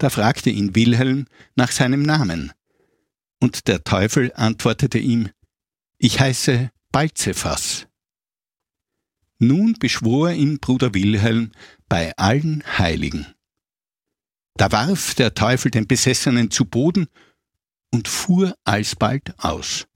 Da fragte ihn Wilhelm nach seinem Namen. Und der Teufel antwortete ihm: Ich heiße Balzefass. Nun beschwor ihn Bruder Wilhelm bei allen Heiligen. Da warf der Teufel den Besessenen zu Boden und fuhr alsbald aus.